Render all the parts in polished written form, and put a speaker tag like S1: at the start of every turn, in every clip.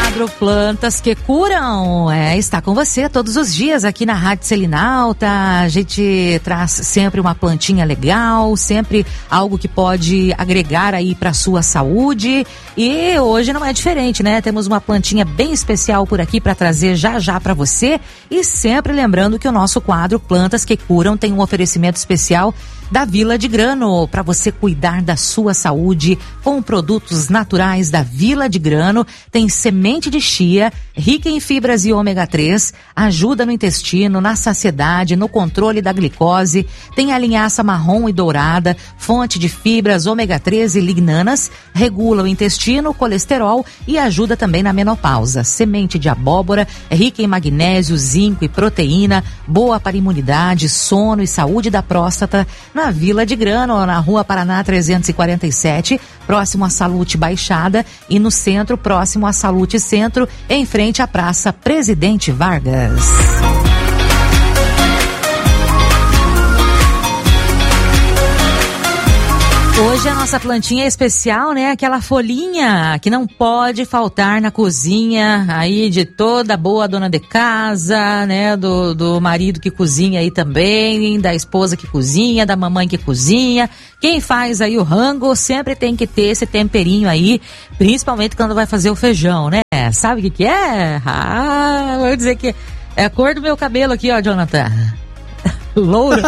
S1: quadro Plantas que Curam está com você todos os dias aqui na Rádio Selinalta. A gente traz sempre uma plantinha legal, sempre algo que pode agregar aí para sua saúde, e hoje não é diferente, né? Temos uma plantinha bem especial por aqui para trazer já para você, e sempre lembrando que o nosso quadro Plantas que Curam tem um oferecimento especial da Vila de Grano, para você cuidar da sua saúde com produtos naturais da Vila de Grano. Tem semente de chia, rica em fibras e ômega 3, ajuda no intestino, na saciedade, no controle da glicose. Tem a linhaça marrom e dourada, fonte de fibras, ômega 3 e lignanas, regula o intestino, o colesterol e ajuda também na menopausa. Semente de abóbora, rica em magnésio, zinco e proteína, boa para imunidade, sono e saúde da próstata. Na Vila de Grano, na Rua Paraná 347, próximo à Salute Baixada, e no centro, próximo à Salute Centro, em frente à Praça Presidente Vargas. Hoje a nossa plantinha é especial, né? Aquela folhinha que não pode faltar na cozinha aí de toda boa dona de casa, né? Do marido que cozinha aí também, da esposa que cozinha, da mamãe que cozinha. Quem faz aí o rango sempre tem que ter esse temperinho aí, principalmente quando vai fazer o feijão, né? Sabe o que é? Vou dizer que é a cor do meu cabelo aqui, ó, Jonathan. Louro.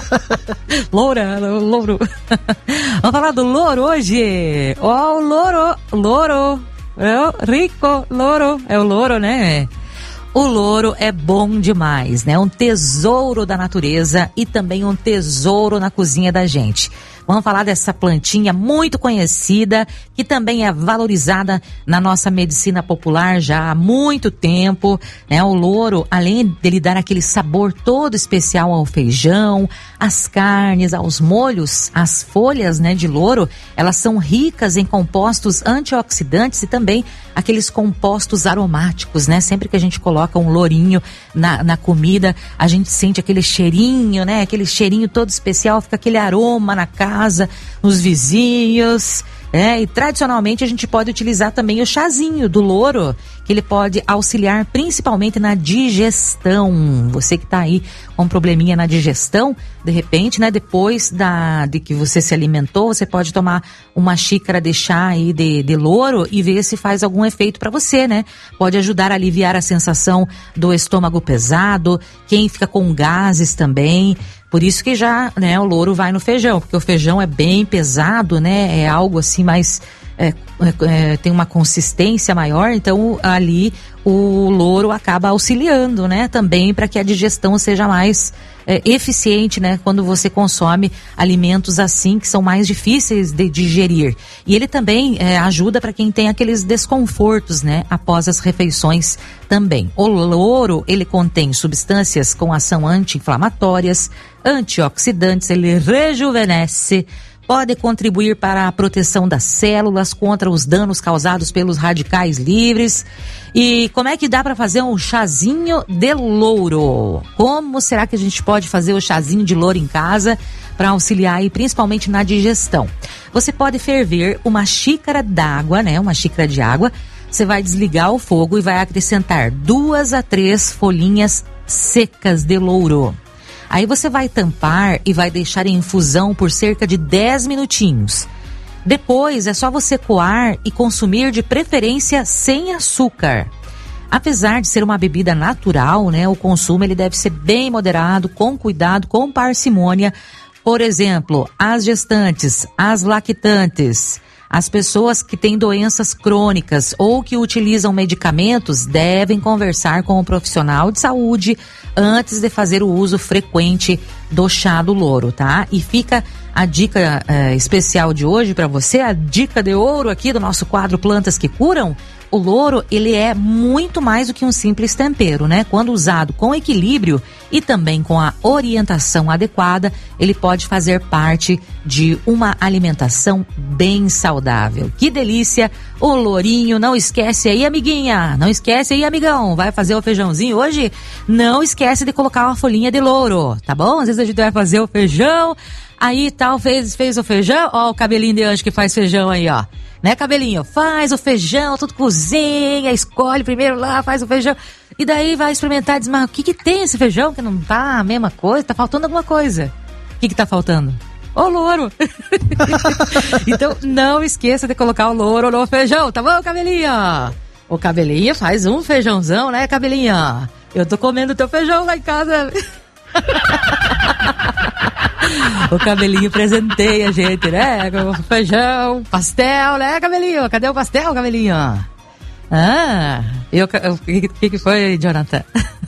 S1: Louro. Vamos falar do louro hoje. Ó, o louro. É o rico louro. É o louro, né? O louro é bom demais, né? Um tesouro da natureza e também um tesouro na cozinha da gente. Vamos falar dessa plantinha muito conhecida, que também é valorizada na nossa medicina popular já há muito tempo, né? O louro, além dele dar aquele sabor todo especial ao feijão, às carnes, aos molhos, as folhas, né, de louro, elas são ricas em compostos antioxidantes e também aqueles compostos aromáticos, né? Sempre que a gente coloca um lourinho na comida, a gente sente aquele cheirinho, né? Aquele cheirinho todo especial, fica aquele aroma na casa, nos vizinhos, né? E tradicionalmente a gente pode utilizar também o chazinho do louro, que ele pode auxiliar principalmente na digestão. Você que está aí com um probleminha na digestão, de repente, né, depois de que você se alimentou, você pode tomar uma xícara de chá aí de louro e ver se faz algum efeito para você, né? Pode ajudar a aliviar a sensação do estômago pesado, quem fica com gases também. Por isso que já, né, o louro vai no feijão, porque o feijão é bem pesado, né? É algo assim mais... tem uma consistência maior, então ali o louro acaba auxiliando, né? Também para que a digestão seja mais eficiente, né? Quando você consome alimentos assim que são mais difíceis de digerir. E ele também ajuda para quem tem aqueles desconfortos, né? Após as refeições também. O louro, ele contém substâncias com ação anti-inflamatórias, antioxidantes, ele rejuvenesce, pode contribuir para a proteção das células contra os danos causados pelos radicais livres. E como é que dá para fazer um chazinho de louro? Como será que a gente pode fazer o chazinho de louro em casa para auxiliar aí, principalmente na digestão? Você pode ferver uma xícara d'água, né? Uma xícara de água. Você vai desligar o fogo e vai acrescentar 2 a 3 folhinhas secas de louro. Aí você vai tampar e vai deixar em infusão por cerca de 10 minutinhos. Depois é só você coar e consumir, de preferência sem açúcar. Apesar de ser uma bebida natural, né, o consumo ele deve ser bem moderado, com cuidado, com parcimônia. Por exemplo, as gestantes, as lactantes, as pessoas que têm doenças crônicas ou que utilizam medicamentos devem conversar com um profissional de saúde antes de fazer o uso frequente do chá do louro, tá? E fica a dica especial de hoje para você, a dica de ouro aqui do nosso quadro Plantas que Curam. O louro, ele é muito mais do que um simples tempero, né? Quando usado com equilíbrio e também com a orientação adequada, ele pode fazer parte de uma alimentação bem saudável. Que delícia! O lourinho, não esquece aí, amiguinha, não esquece aí, amigão, vai fazer o feijãozinho hoje? Não esquece de colocar uma folhinha de louro, tá bom? Às vezes a gente vai fazer o feijão, Aí tal, fez o feijão, ó o cabelinho de anjo que faz feijão aí, ó. Né, cabelinho? Faz o feijão, tudo cozinha, escolhe primeiro lá, faz o feijão. E daí vai experimentar e diz, mas o que tem esse feijão que não tá a mesma coisa? Tá faltando alguma coisa. O que tá faltando? O louro. Então, não esqueça de colocar o louro no feijão, tá bom, cabelinho? O cabelinho faz um feijãozão, né, cabelinho? Eu tô comendo teu feijão lá em casa. O cabelinho presenteia a gente, né? Com feijão, pastel, né, cabelinho? Cadê o pastel, cabelinho? O que foi, Jonathan?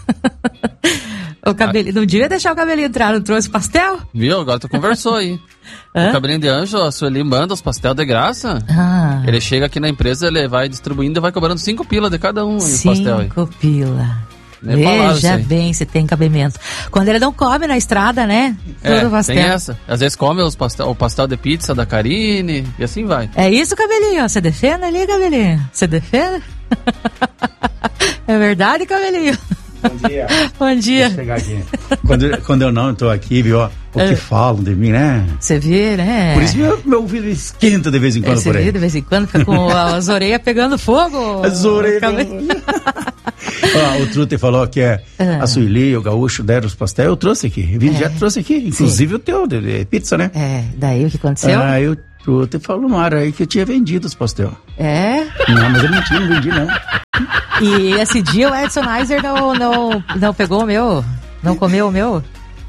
S1: O cabelinho, não devia deixar o cabelinho entrar, não trouxe pastel?
S2: Viu? Agora tu conversou aí. O cabelinho de anjo, a Sueli manda os pastel de graça. Ele chega aqui na empresa, ele vai distribuindo e vai cobrando 5 pila de cada um o pastel aí.
S1: 5 pila. Veja bem se tem cabimento. Quando ele não come na estrada, né? Todo pastel.
S2: Tem essa. Às vezes come o pastel de pizza da Karine e assim vai.
S1: É isso, cabelinho? Você defende ali, cabelinho? Você defende? É verdade, cabelinho?
S3: Bom dia.
S1: Bom dia.
S3: Deixa eu chegar aqui. Quando eu não estou aqui, viu? Ó, o que falam de mim, né?
S1: Você vê, né?
S3: Por isso meu ouvido esquenta de vez em quando por aí.
S1: De vez em quando fica com as orelhas pegando fogo.
S3: As orelhas. Ó, o Truter falou que a Sueli e o Gaúcho deram os pastéis. Eu trouxe aqui. Eu já trouxe aqui. Inclusive o teu, de pizza, né?
S1: Daí o que aconteceu?
S3: O Truter falou no ar aí que eu tinha vendido os pastéis. Não, mas eu não tinha, não vendi, não.
S1: E esse dia o Edson Eiser não pegou o meu? Não comeu o meu?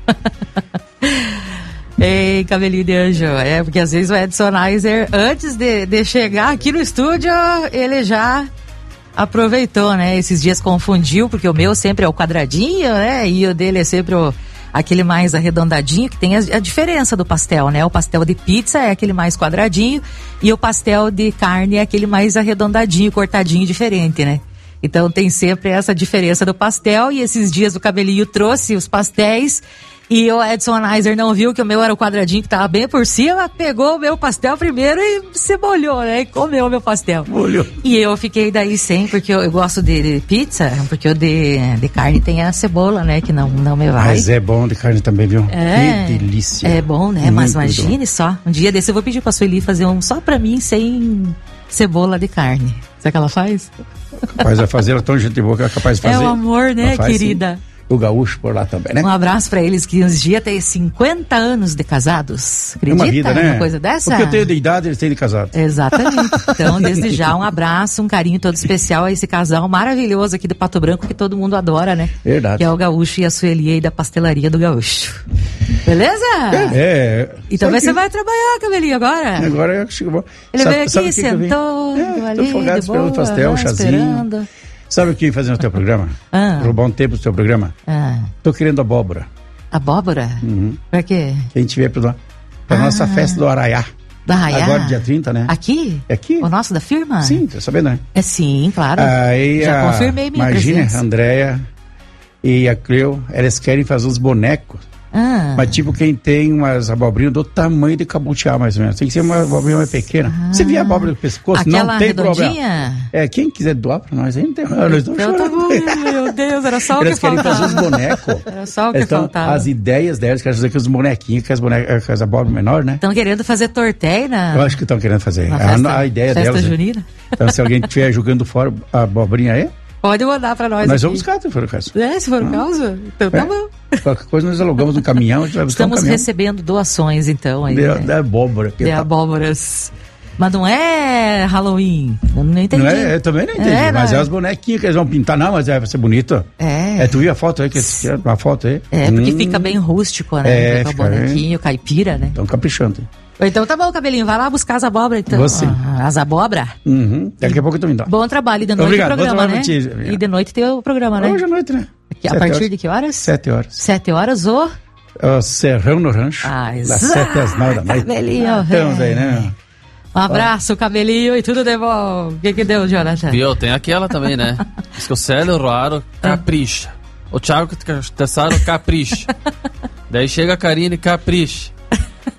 S1: Ei, cabelinho de anjo. Porque às vezes o Edson Eiser, antes de chegar aqui no estúdio, ele já aproveitou, né? Esses dias confundiu, porque o meu sempre é o quadradinho, né? E o dele é sempre aquele mais arredondadinho, que tem a diferença do pastel, né? O pastel de pizza é aquele mais quadradinho e o pastel de carne é aquele mais arredondadinho, cortadinho, diferente, né? Então tem sempre essa diferença do pastel, e esses dias o cabelinho trouxe os pastéis e o Edson Eiser não viu que o meu era o quadradinho que tava bem por cima, pegou o meu pastel primeiro e se molhou, né? E comeu o meu pastel.
S3: Molhou.
S1: E eu fiquei daí sem, porque eu gosto de pizza, porque o de carne tem a cebola, né? Que não me vai.
S3: Mas é bom de carne também, viu? Que delícia.
S1: É bom, né? Mas imagine só, um dia desse eu vou pedir pra Sueli fazer um só pra mim, sem cebola de carne. Sabe o que ela faz?
S3: Capaz de fazer, ela tão gente boa que ela é capaz de fazer.
S1: É o amor, né, querida?
S3: Sim. O Gaúcho por lá também, né?
S1: Um abraço pra eles que uns dias têm 50 anos de casados. Acredita?
S3: Uma vida, né?
S1: Uma coisa dessa?
S3: Porque eu tenho de idade, eles têm de casado.
S1: Exatamente. Então, desde já, um abraço, um carinho todo especial a esse casal maravilhoso aqui do Pato Branco, que todo mundo adora, né?
S3: Verdade.
S1: Que é o Gaúcho e a Sueli aí da pastelaria do Gaúcho. Beleza? Então você vai trabalhar, cabelinho, agora?
S3: Agora eu chego.
S1: Ele veio aqui, sentou,
S3: tô folgado, esperando o pastel, o chazinho.
S1: Esperando.
S3: Sabe o que ia fazer no teu programa? Roubar um tempo do teu programa? Tô querendo abóbora.
S1: Abóbora? Pra quê?
S3: Que a gente vier pra nossa festa do Arraiá.
S1: Da Arraiá?
S3: Agora, dia 30, né?
S1: Aqui?
S3: É aqui?
S1: O nosso da firma?
S3: Sim, tá sabendo, né?
S1: Sim, claro.
S3: Aí,
S1: já confirmei minha presença.
S3: A Andréia e a Cleo, elas querem fazer uns bonecos. Mas tipo, quem tem umas abobrinhas do tamanho de cabutiá, mais ou menos. Tem que ser uma abobrinha mais pequena. Você vê a abóbora do pescoço,
S1: aquela
S3: não tem
S1: redondinha?
S3: problema. Quem quiser doar pra nós, aí não tem. Nós estamos chorando.
S1: Meu Deus, era só o que faltava. Eles
S3: querem fazer os bonecos.
S1: Era só o que faltava.
S3: As ideias delas, querem fazer com os bonequinhos, com as abóboras menores, né?
S1: Estão querendo fazer torteia na...
S3: Eu acho que estão querendo fazer. A ideia
S1: festa
S3: delas.
S1: Junina.
S3: Então, se alguém estiver jogando fora a abobrinha aí,
S1: pode mandar pra nós.
S3: Nós vamos buscar, se for o caso.
S1: Se for o caso, então tá bom.
S3: Qualquer coisa nós alugamos um caminhão.
S1: Estamos recebendo doações, então. Aí,
S3: de abóbora.
S1: De abóboras. Mas não é Halloween. Eu não entendi.
S3: Não é, eu também não entendi. Mas é os bonequinhos que eles vão pintar. Não, mas vai ser bonito. Tu viu a foto aí? Uma foto aí?
S1: Porque fica bem rústico, né? O bonequinho, caipira, né?
S3: Estão caprichando.
S1: Então tá bom, cabelinho. Vai lá buscar as abóboras, então.
S3: Você.
S1: As abóboras?
S3: Daqui a pouco eu tô indo.
S1: Bom trabalho. E de noite o programa, né?
S3: E
S1: de noite tem o programa, né?
S3: Hoje à noite, né?
S1: A partir de que horas?
S3: 7 horas.
S1: 7 horas o
S3: Serrão no Rancho. Das 7 às 9 da noite.
S1: Cabelinho,
S3: estamos aí, né?
S1: Um abraço, cabelinho, e tudo de bom. O que deu, Jonathan?
S2: Viu, tem aquela também, né? Diz que o Célio Roaro capricha. O Thiago Tessaro capricha. Daí chega a Karine capricha.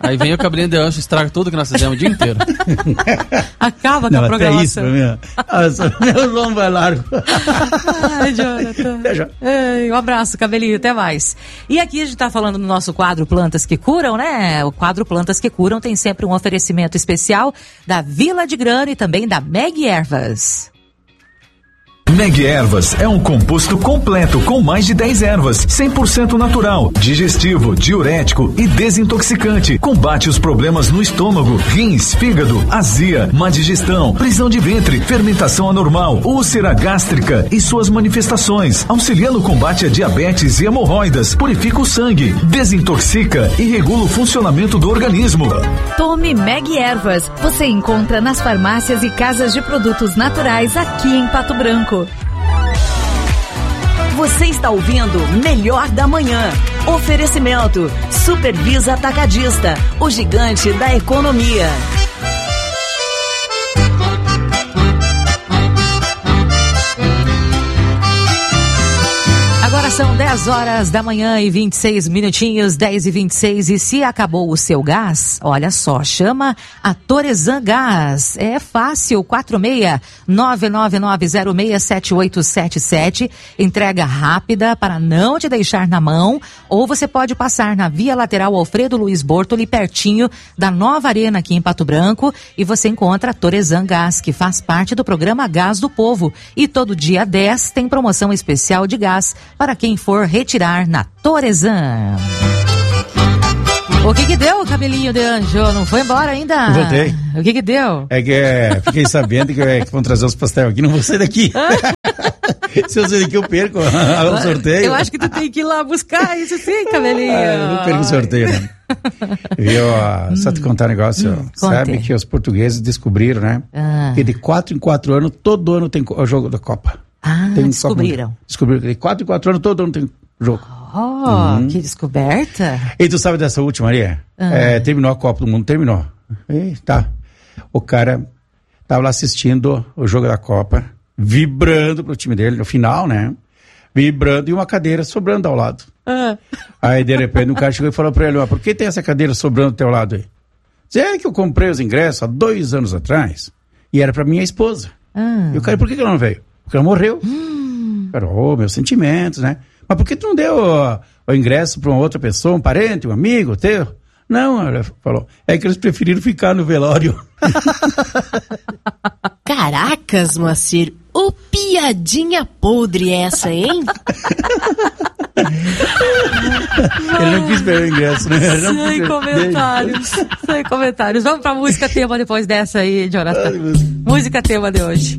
S2: Aí vem o cabelinho de anjo, estraga tudo que nós fizemos o dia inteiro.
S1: Acaba com a programação.
S3: Meu lombo é largo.
S1: Ai, Jonathan. Um abraço, cabelinho, até mais. E aqui a gente tá falando no nosso quadro Plantas que Curam, né? O quadro Plantas que Curam tem sempre um oferecimento especial da Vila de Grana e também da Meg Ervas.
S4: Meg Ervas é um composto completo com mais de 10 ervas, 100% natural, digestivo, diurético e desintoxicante. Combate os problemas no estômago, rins, fígado, azia, má digestão, prisão de ventre, fermentação anormal, úlcera gástrica e suas manifestações. Auxilia no combate a diabetes e hemorroidas, purifica o sangue, desintoxica e regula o funcionamento do organismo.
S5: Tome Meg Ervas. Você encontra nas farmácias e casas de produtos naturais aqui em Pato Branco.
S6: Você está ouvindo Melhor da Manhã. Oferecimento Supervisa Atacadista, o gigante da economia.
S1: Agora são 10 horas da manhã e 26 minutinhos, 10h26. E se acabou o seu gás, olha só, chama a Torezan Gás. É fácil, 46-999067877. Entrega rápida para não te deixar na mão. Ou você pode passar na Via Lateral Alfredo Luiz Bortoli, pertinho da Nova Arena aqui em Pato Branco. E você encontra a Torezan Gás, que faz parte do programa Gás do Povo. E todo dia 10 tem promoção especial de gás para quem for retirar na Torezan. O que deu, cabelinho de anjo? Não foi embora ainda?
S3: Voltei.
S1: O que deu?
S3: Fiquei sabendo que vão trazer os pastéis aqui, não vou sair daqui. Se eu sair daqui eu perco o sorteio.
S1: Eu acho que tu tem que ir lá buscar isso sim, cabelinho.
S3: Eu não perco o sorteio, né? Só te contar um negócio, sabe que os portuguees descobriram, né? Que de 4 em 4 anos, todo ano tem o jogo da Copa.
S1: Descobriram.
S3: Descobriram. De 4 em 4 anos, todo ano tem jogo.
S1: Que descoberta.
S3: E tu sabe dessa última ali? Terminou a Copa do Mundo, terminou. E tá. O cara tava lá assistindo o jogo da Copa, vibrando pro time dele, no final, né? Vibrando e uma cadeira sobrando ao lado. Aí, de repente, o cara chegou e falou pra ele, por que tem essa cadeira sobrando ao teu lado aí? Diz, que eu comprei os ingressos há 2 anos atrás e era pra minha esposa. E o cara, por que ela não veio? Porque ela morreu. Cara, meus sentimentos, né? Mas por que tu não deu o ingresso pra uma outra pessoa, um parente, um amigo teu? Não, ela falou, é que eles preferiram ficar no velório.
S7: Caracas, Moacir, ô piadinha podre essa, hein?
S3: Ele não quis pegar o ingresso, né?
S1: Sem comentários. Vamos pra música tema depois dessa aí, Jonathan. Música tema de hoje.